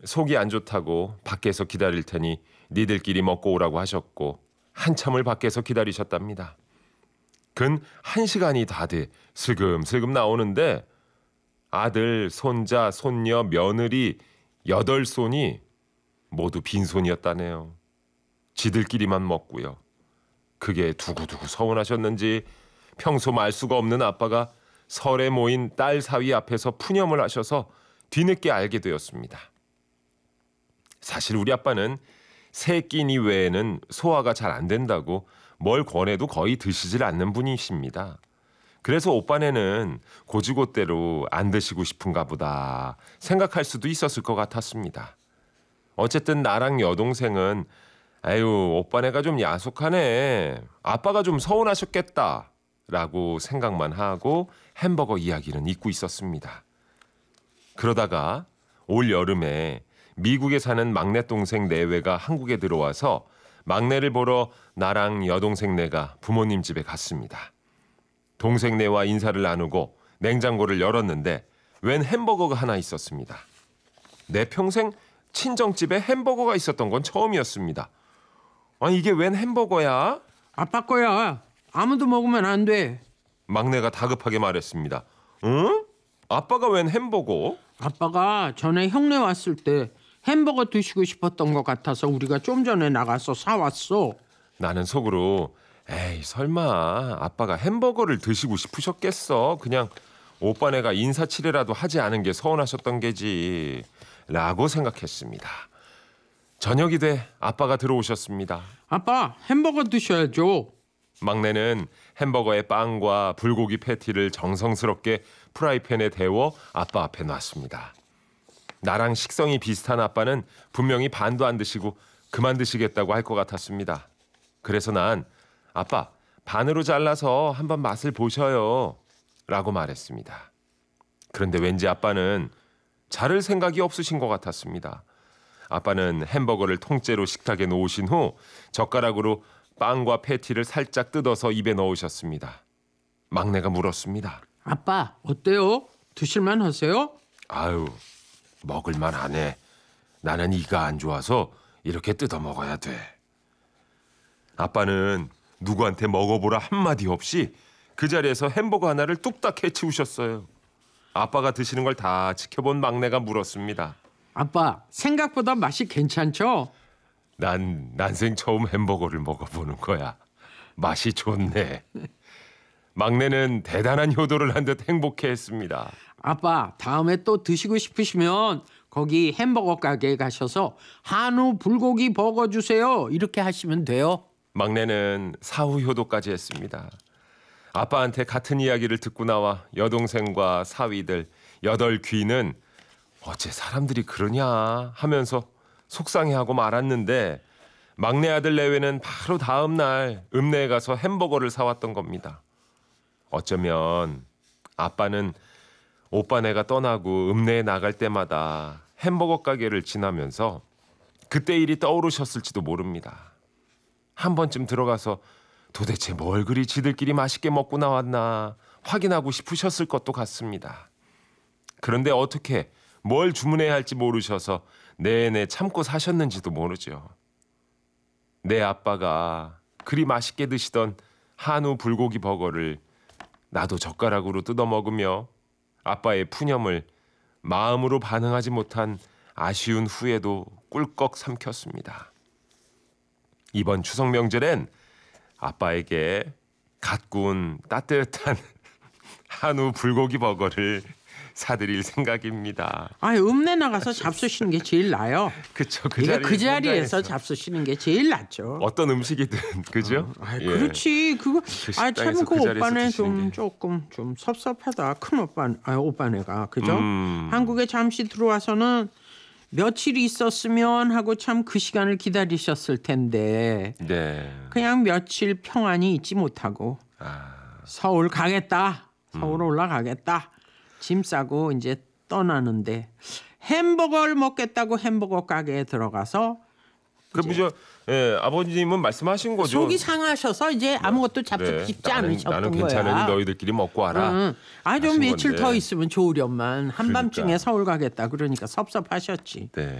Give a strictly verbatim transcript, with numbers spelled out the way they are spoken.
속이 안 좋다고 밖에서 기다릴 테니 니들끼리 먹고 오라고 하셨고 한참을 밖에서 기다리셨답니다. 근 한 시간이 다 돼 슬금슬금 나오는데 아들, 손자, 손녀, 며느리 여덟 손이 모두 빈손이었다네요. 지들끼리만 먹고요. 그게 두고두고 서운하셨는지 평소 말 수가 없는 아빠가 설에 모인 딸 사위 앞에서 푸념을 하셔서 뒤늦게 알게 되었습니다. 사실 우리 아빠는 세 끼니 외에는 소화가 잘 안 된다고 뭘 권해도 거의 드시질 않는 분이십니다. 그래서 오빠네는 고지고대로 안 드시고 싶은가 보다 생각할 수도 있었을 것 같았습니다. 어쨌든 나랑 여동생은 아유 오빠네가 좀 야속하네. 아빠가 좀 서운하셨겠다 라고 생각만 하고 햄버거 이야기는 잊고 있었습니다. 그러다가 올 여름에 미국에 사는 막내 동생 내외가 한국에 들어와서 막내를 보러 나랑 여동생 네가 부모님 집에 갔습니다. 동생 네와 인사를 나누고 냉장고를 열었는데 웬 햄버거가 하나 있었습니다. 내 평생 친정집에 햄버거가 있었던 건 처음이었습니다. 아니 이게 웬 햄버거야? 아빠 거야. 아무도 먹으면 안 돼. 막내가 다급하게 말했습니다. 응? 아빠가 웬 햄버거? 아빠가 전에 형네 왔을 때 햄버거 드시고 싶었던 것 같아서 우리가 좀 전에 나가서 사왔어. 나는 속으로 에이 설마 아빠가 햄버거를 드시고 싶으셨겠어. 그냥 오빠네가 인사치레라도 하지 않은 게 서운하셨던 게지 라고 생각했습니다. 저녁이 돼 아빠가 들어오셨습니다. 아빠 햄버거 드셔야죠. 막내는 햄버거의 빵과 불고기 패티를 정성스럽게 프라이팬에 데워 아빠 앞에 놨습니다. 나랑 식성이 비슷한 아빠는 분명히 반도 안 드시고 그만 드시겠다고 할 것 같았습니다. 그래서 난 아빠 반으로 잘라서 한번 맛을 보셔요 라고 말했습니다. 그런데 왠지 아빠는 자를 생각이 없으신 것 같았습니다. 아빠는 햄버거를 통째로 식탁에 놓으신 후 젓가락으로 빵과 패티를 살짝 뜯어서 입에 넣으셨습니다. 막내가 물었습니다. 아빠 어때요? 드실만 하세요? 아유 먹을만 하네. 나는 이가 안 좋아서 이렇게 뜯어 먹어야 돼. 아빠는 누구한테 먹어보라 한마디 없이 그 자리에서 햄버거 하나를 뚝딱 해치우셨어요. 아빠가 드시는 걸 다 지켜본 막내가 물었습니다. 아빠 생각보다 맛이 괜찮죠? 난 난생 처음 햄버거를 먹어보는 거야. 맛이 좋네. 막내는 대단한 효도를 한 듯 행복해했습니다. 아빠 다음에 또 드시고 싶으시면 거기 햄버거 가게에 가셔서 한우 불고기 버거 주세요. 이렇게 하시면 돼요. 막내는 사후 효도까지 했습니다. 아빠한테 같은 이야기를 듣고 나와 여동생과 사위들 여덟 귀는 어째 사람들이 그러냐 하면서 속상해하고 말았는데 막내 아들 내외는 바로 다음 날 읍내에 가서 햄버거를 사왔던 겁니다. 어쩌면 아빠는 오빠네가 떠나고 읍내에 나갈 때마다 햄버거 가게를 지나면서 그때 일이 떠오르셨을지도 모릅니다. 한 번쯤 들어가서 도대체 뭘 그리 지들끼리 맛있게 먹고 나왔나 확인하고 싶으셨을 것도 같습니다. 그런데 어떻게 뭘 주문해야 할지 모르셔서 내내 참고 사셨는지도 모르죠. 내 아빠가 그리 맛있게 드시던 한우 불고기 버거를 나도 젓가락으로 뜯어 먹으며 아빠의 푸념을 마음으로 반응하지 못한 아쉬운 후에도 꿀꺽 삼켰습니다. 이번 추석 명절엔 아빠에게 갓 구운 따뜻한 한우 불고기 버거를 사드릴 생각입니다. 아, 읍내 나가서 잡수시는 게 제일 나아요. 그쵸, 그 이게 자리에 그 자리에서 현장에서. 잡수시는 게 제일 낫죠. 어떤 음식이든 그죠? 아, 예. 그렇지. 그거 그 아, 참 식당에서 그 그 자리에서 오빠네 드시는 좀 게. 조금 좀 섭섭하다. 큰 오빠, 아, 오빠네가 그죠? 음. 한국에 잠시 들어와서는 며칠 있었으면 하고 참 그 시간을 기다리셨을 텐데 네. 그냥 며칠 평안히 있지 못하고 아, 서울 가겠다. 서울 음. 올라가겠다. 짐 싸고 이제 떠나는데 햄버거를 먹겠다고 햄버거 가게에 들어가서 그럼 저 예, 아버님은 말씀하신 거죠. 속이 상하셔서 이제 아무것도 잡수 그래, 싶지 나는, 않으셨던 나는 거야. 괜찮으니 너희들끼리 먹고 와라. 응. 아, 좀 하신 며칠 건데. 더 있으면 좋으련만 한밤중에 그러니까. 서울 가겠다 그러니까 섭섭하셨지. 네.